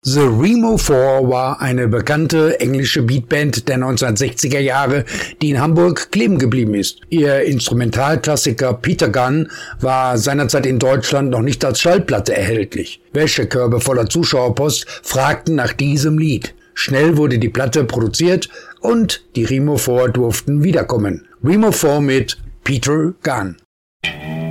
The Remo 4 war eine bekannte englische Beatband der 1960er Jahre, die in Hamburg kleben geblieben ist. Ihr Instrumentalklassiker Peter Gunn war seinerzeit in Deutschland noch nicht als Schallplatte erhältlich. Wäschekörbe voller Zuschauerpost fragten nach diesem Lied. Schnell wurde die Platte produziert und die Remo 4 durften wiederkommen. Remo 4 mit Peter Gunn.